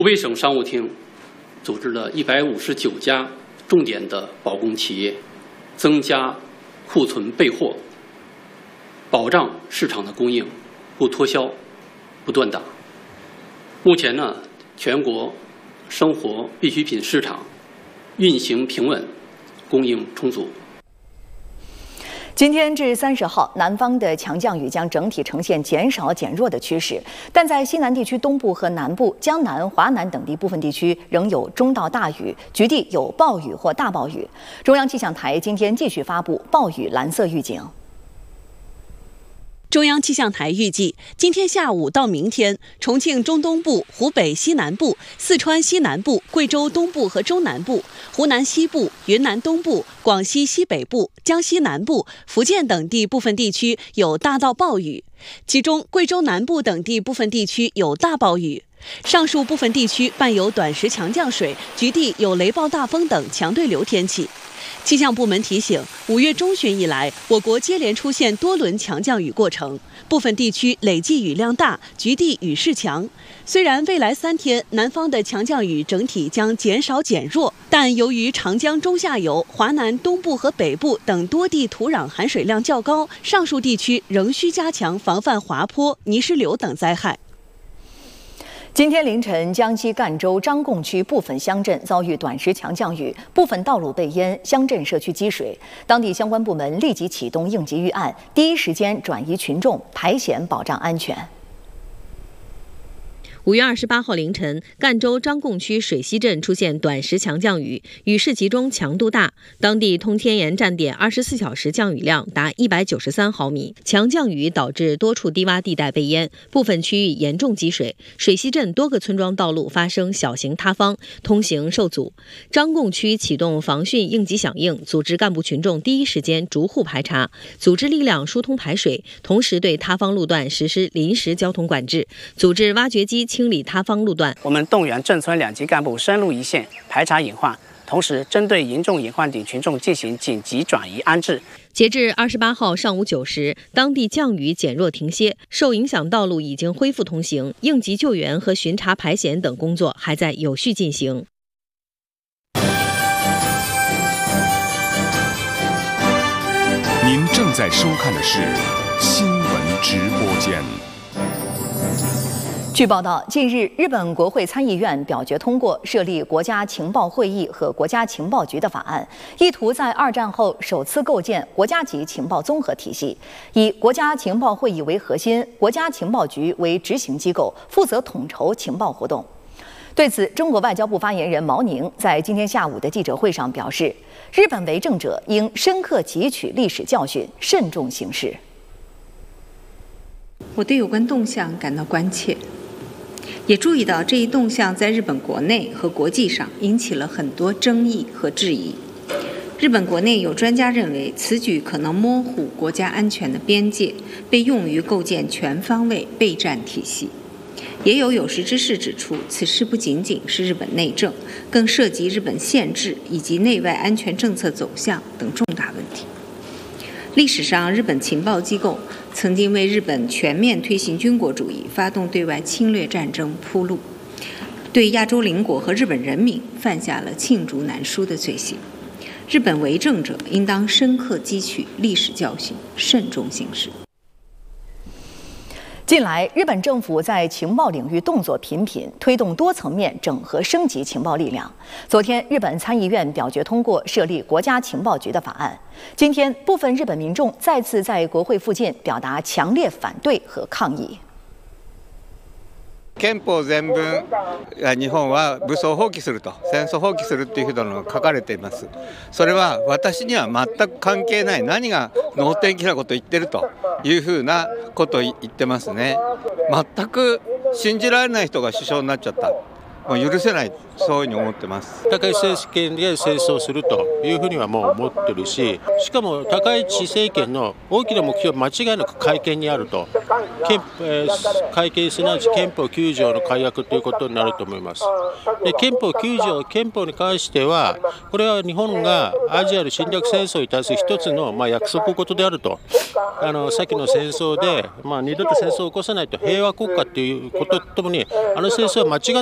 湖北省商务厅组织了159家重点的保供企业，增加库存备货，保障市场的供应不脱销、不断档。目前呢，全国生活必需品市场运行平稳，供应充足。 今天至30号，南方的强降雨将整体呈现减少减弱的趋势，但在西南地区东部和南部、江南、华南等地部分地区仍有中到大雨，局地有暴雨或大暴雨。中央气象台今天继续发布暴雨蓝色预警。 中央气象台预计，今天下午到明天，重庆中东部、湖北西南部、四川西南部、贵州东部和中南部、湖南西部、云南东部、广西西北部、江西南部、福建等地部分地区有大到暴雨，其中贵州南部等地部分地区有大暴雨。上述部分地区伴有短时强降水，局地有雷暴大风等强对流天气。气象部门提醒，5月中旬以来，我国接连出现多轮强降雨过程，部分地区累计雨量大，局地雨势强。虽然未来3天南方的强降雨整体将减少减弱，但由于长江中下游、华南东部和北部等多地土壤含水量较高，上述地区仍需加强防范滑坡、泥石流等灾害。 今天凌晨，江西赣州张贡区部分乡镇遭遇短时强降雨，部分道路被淹，乡镇社区积水。当地相关部门立即启动应急预案，第一时间转移群众，排险保障安全。 5月28号凌晨，赣州张贡区水西镇出现短时强降雨，雨势集中，强度大。当地通天岩站点24小时降雨量达193毫米。强降雨导致多处低洼地带被淹，部分区域严重积水。水西镇多个村庄道路发生小型塌方，通行受阻。张贡区启动防汛应急响应，组织干部群众第一时间逐户排查，组织力量疏通排水，同时对塌方路段实施临时交通管制，组织挖掘机清理塌方路段。 我们动员镇村2级干部深入一线排查隐患，同时针对严重隐患等群众进行紧急转移安置。 截至28号上午9时，当地降雨减弱停歇，受影响道路已经恢复通行，应急救援和巡查排险等工作还在有序进行。 您正在收看的是新闻直播间。 据报道，近日，日本国会参议院表决通过设立国家情报会议和国家情报局的法案，意图在2战后首次构建国家级情报综合体系，以国家情报会议为核心，国家情报局为执行机构，负责统筹情报活动。对此，中国外交部发言人毛宁在今天下午的记者会上表示，日本为政者应深刻汲取历史教训，慎重行事。 我对有关动向感到关切。也注意到这一动向在日本国内和国际上引起了很多争议和质疑。日本国内有专家认为，此举可能模糊国家安全的边界，被用于构建全方位备战体系。也有识之士指出，此事不仅仅是日本内政，更涉及日本宪制以及内外安全政策走向等重大问题。历史上，日本情报机构曾经为日本全面推行军国主义、发动对外侵略战争铺路，对亚洲邻国和日本人民犯下了罄竹难书的罪行。日本为政者应当深刻汲取历史教训，慎重行事。 近来，日本政府在情报领域动作频频，推动多层面整合升级情报力量。昨天，日本参议院表决通过设立国家情报局的法案。今天，部分日本民众再次在国会附近表达强烈反对和抗议。 憲法全文、日本は武装放棄すると、戦争放棄するというふうなのが書かれています。それは私には全く関係ない、何が能天気なことを言ってるというふうなことを言ってますね。全く信じられない人が首相になっちゃった。もう許せない、そういうふうに思ってます。 高市政権で戦争するというふうにはもう思ってるし、しかも高市政権の大きな目標は間違いなく改憲にあると、改憲すなわち憲法9条の改悪ということになると思います。で、憲法9条、憲法に関しては、これは日本がアジアの侵略戦争に対する一つの約束事であると。先の戦争で、二度と戦争を起こさないと平和国家ということともに、戦争は間違ってたと。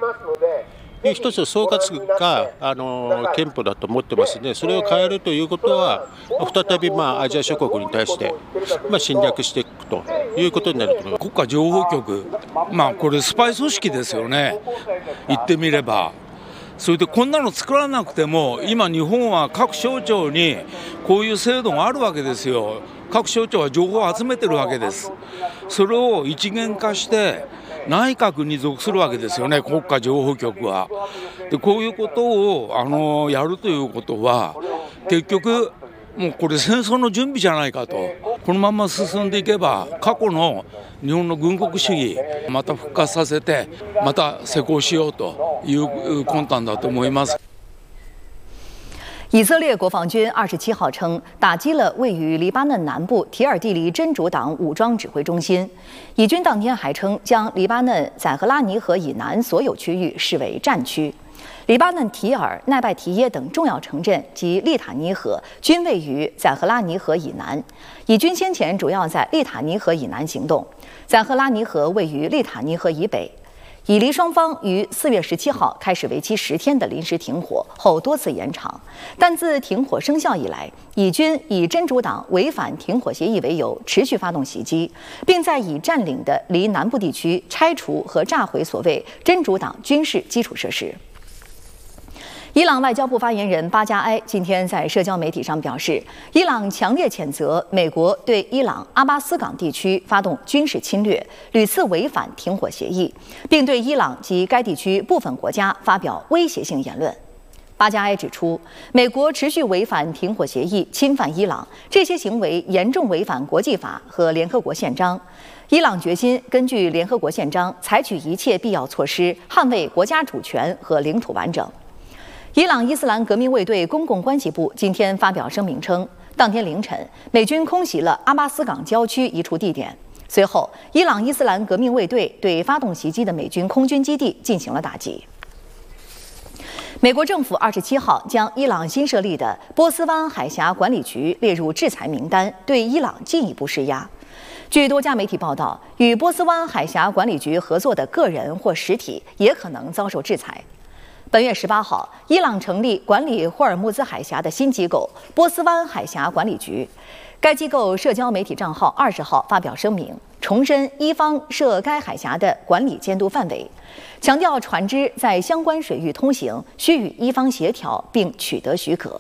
いう一つの総括が憲法だと思ってますので、それを変えるということは再びアジア諸国に対して侵略していくということになると思います。 国家情報局、これスパイ組織ですよね、言ってみれば。それでこんなの作らなくても今日本は各省庁にこういう制度があるわけですよ。各省庁は情報を集めてるわけです。それを一元化して内閣に属するわけですよね、国家情報局は。でこういうことをやるということは結局もうこれ戦争の準備じゃないかと。このまま進んでいけば過去の日本の軍国主義また復活させてまた施行しようという魂胆だと思います。 以色列国防军27号称，打击了位于黎巴嫩南部提尔蒂里真主党武装指挥中心。以军当天还称，将黎巴嫩宰赫拉尼河以南所有区域视为战区。黎巴嫩提尔、奈拜提耶等重要城镇及利塔尼河均位于宰赫拉尼河以南。以军先前主要在利塔尼河以南行动，宰赫拉尼河位于利塔尼河以北。以黎双方于4月17号开始为期10天的临时停火后多次延长，但自停火生效以来，以军以真主党违反停火协议为由，持续发动袭击，并在已占领的黎南部地区拆除和炸毁所谓真主党军事基础设施。伊朗外交部发言人巴加埃今天在社交媒体上表示，伊朗强烈谴责美国对伊朗阿巴斯港地区发动军事侵略，屡次违反停火协议，并对伊朗及该地区部分国家发表威胁性言论。巴加埃指出，美国持续违反停火协议，侵犯伊朗，这些行为严重违反国际法和联合国宪章。伊朗决心根据联合国宪章采取一切必要措施，捍卫国家主权和领土完整。伊朗伊斯兰革命卫队公共关系部今天发表声明称，当天凌晨，美军空袭了阿巴斯港郊区一处地点。随后，伊朗伊斯兰革命卫队对发动袭击的美军空军基地进行了打击。美国政府27号将伊朗新设立的波斯湾海峡管理局列入制裁名单，对伊朗进一步施压。据多家媒体报道，与波斯湾海峡管理局合作的个人或实体也可能遭受制裁。本月18号，伊朗成立管理霍尔木兹海峡的新机构——波斯湾海峡管理局。该机构社交媒体账号20号发表声明，重申伊方涉该海峡的管理监督范围，强调船只在相关水域通行需与伊方协调并取得许可。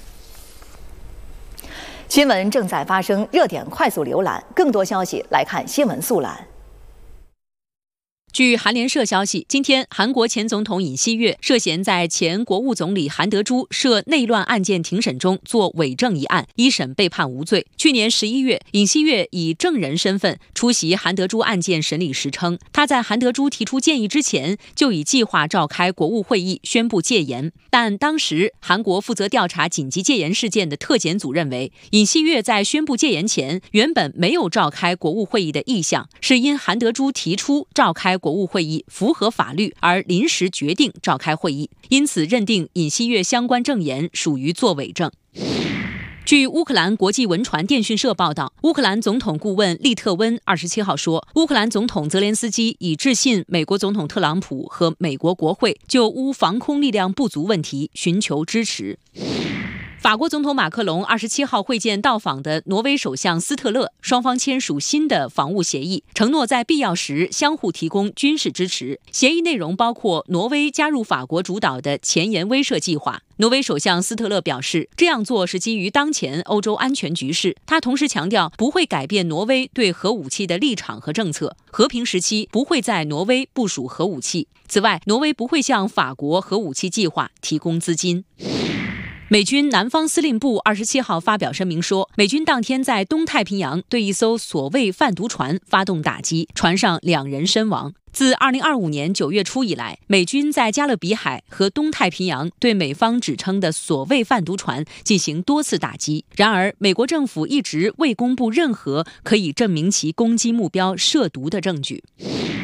新闻正在发生，热点快速浏览，更多消息来看新闻速览。 据韩联社消息，今天韩国前总统尹锡悦涉嫌在前国务总理韩德洙涉内乱案件庭审中作伪证一案，一审被判无罪。去年11月，尹锡悦以证人身份出席韩德洙案件审理时称，他在韩德洙提出建议之前就已计划召开国务会议宣布戒严。但当时韩国负责调查紧急戒严事件的特检组认为，尹锡悦在宣布戒严前原本没有召开国务会议的意向，是因韩德洙提出召开国务会议符合法律而临时决定召开会议，因此认定尹锡悦相关证言属于作伪证。据乌克兰国际文传电讯社报道，乌克兰总统顾问利特温27号说，乌克兰总统泽连斯基已致信美国总统特朗普和美国国会，就乌防空力量不足问题寻求支持。法国总统马克龙27号会见到访的挪威首相斯特勒，双方签署新的防务协议，承诺在必要时相互提供军事支持。协议内容包括挪威加入法国主导的前沿威慑计划。挪威首相斯特勒表示，这样做是基于当前欧洲安全局势。他同时强调，不会改变挪威对核武器的立场和政策，和平时期不会在挪威部署核武器。此外，挪威不会向法国核武器计划提供资金。美军南方司令部27号发表声明说，美军当天在东太平洋对一艘所谓贩毒船发动打击，船上2人身亡。自2025年9月初以来，美军在加勒比海和东太平洋对美方指称的所谓贩毒船进行多次打击。然而，美国政府一直未公布任何可以证明其攻击目标涉毒的证据。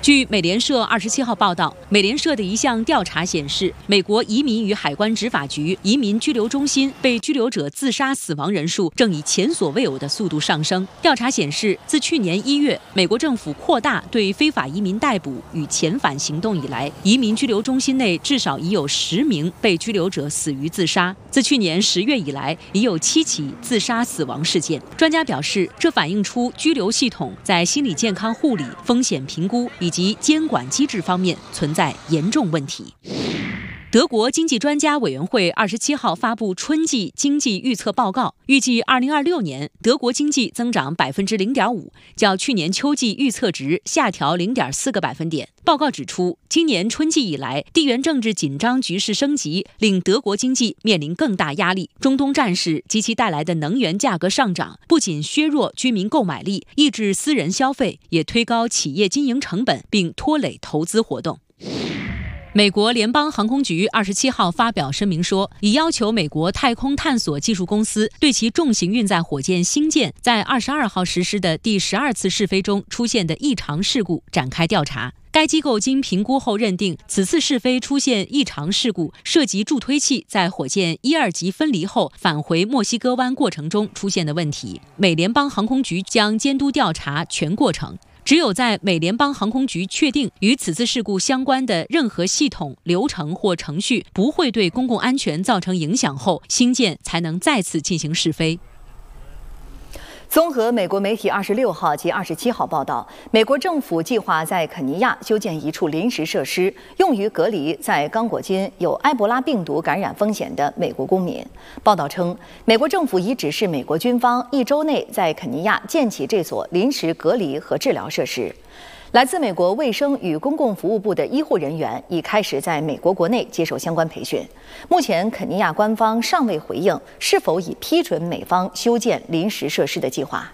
据美联社27号报道，美联社的一项调查显示，美国移民与海关执法局移民拘留中心被拘留者自杀死亡人数正以前所未有的速度上升。调查显示，自去年1月，美国政府扩大对非法移民逮捕与遣返行动以来，移民拘留中心内至少已有10名被拘留者死于自杀。自去年10月以来，已有7起自杀死亡事件。专家表示，这反映出拘留系统在心理健康护理、风险评估以及监管机制方面存在严重问题。德国经济专家委员会27号发布春季经济预测报告，预计2026年德国经济增长0.5%，较去年秋季预测值下调0.4个百分点。报告指出，今年春季以来，地缘政治紧张局势升级，令德国经济面临更大压力。中东战事及其带来的能源价格上涨，不仅削弱居民购买力，抑制私人消费，也推高企业经营成本，并拖累投资活动。美国联邦航空局27号发表声明说，已要求美国太空探索技术公司对其重型运载火箭星舰在22号实施的第12次试飞中出现的异常事故展开调查。该机构经评估后认定，此次试飞出现异常事故，涉及助推器在火箭1、2级分离后返回墨西哥湾过程中出现的问题。美联邦航空局将监督调查全过程。只有在美联邦航空局确定与此次事故相关的任何系统、流程或程序不会对公共安全造成影响后，星舰才能再次进行试飞。 综合美国媒体26号及27号报道，美国政府计划在肯尼亚修建一处临时设施，用于隔离在刚果金有埃博拉病毒感染风险的美国公民。报道称，美国政府已指示美国军方1周内在肯尼亚建起这所临时隔离和治疗设施。来自美国卫生与公共服务部的医护人员已开始在美国国内接受相关培训。目前，肯尼亚官方尚未回应是否已批准美方修建临时设施的计划。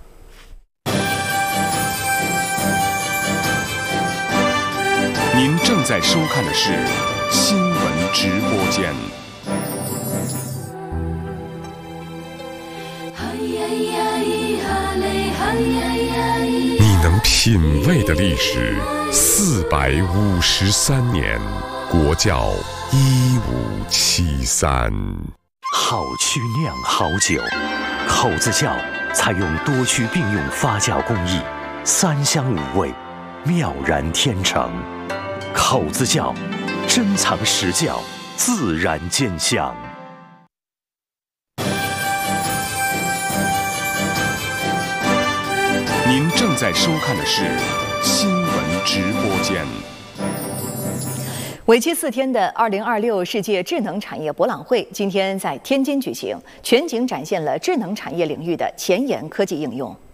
您正在收看的是新闻直播间。你能品味的历史453年，国窖1573。 好曲酿好酒，口子窖采用多区并用发酵工艺，3香5味，妙然天成。口子窖，珍藏实窖，自然见香。 您正在收看的是新闻直播间。 为期4天的2026世界智能产业博览会今天在天津举行，全景展现了智能产业领域的前沿科技应用。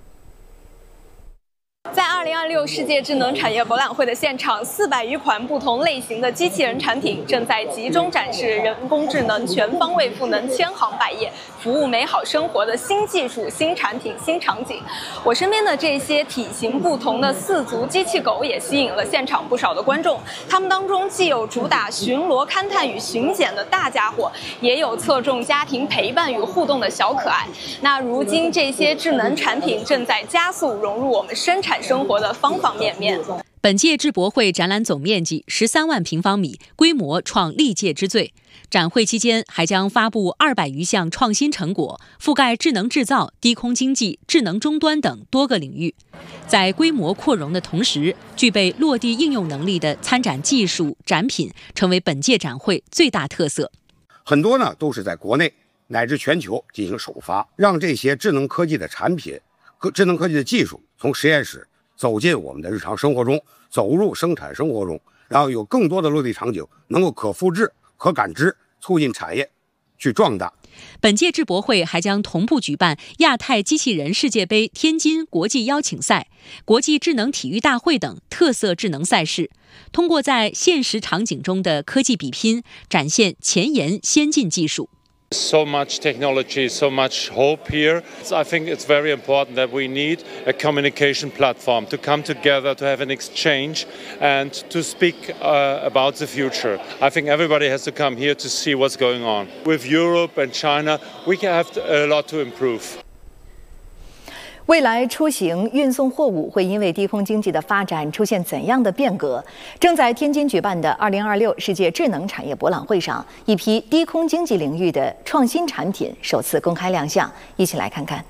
在2026世界智能产业博览会的现场，400余款不同类型的机器人产品正在集中展示人工智能全方位赋能千行百业、服务美好生活的新技术、新产品、新场景。我身边的这些体型不同的4足机器狗也吸引了现场不少的观众。他们当中既有主打巡逻勘探与巡检的大家伙，也有侧重家庭陪伴与互动的小可爱。那如今这些智能产品正在加速融入我们生产生活的方方面面。 本届智博会展览总面积13万平方米，规模创历届之最。展会期间还将发布200余项创新成果，覆盖智能制造、低空经济、智能终端等多个领域。在规模扩容的同时，具备落地应用能力的参展技术、展品成为本届展会最大特色。 很多呢都是在国内乃至全球进行首发，让这些智能科技的产品、智能科技的技术从实验室走进我们的日常生活中，走入生产生活中，然后有更多的落地场景能够可复制、可感知，促进产业去壮大。 本届智博会还将同步举办亚太机器人世界杯天津国际邀请赛、国际智能体育大会等特色智能赛事，通过在现实场景中的科技比拼，展现前沿先进技术。 So much technology, so much hope here. I think it's very important that we need a communication platform to come together, to have an exchange and to speak about the future. I think everybody has to come here to see what's going on. With Europe and China, we can have a lot to improve. 未来出行运送货物会因为低空经济的发展出现怎样的变革？正在天津举办的2026世界智能产业博览会上，一批低空经济领域的创新产品首次公开亮相，一起来看看。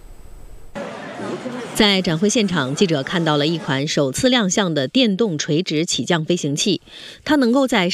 在展会现场，记者看到了一款首次亮相的电动垂直起降飞行器，它能够在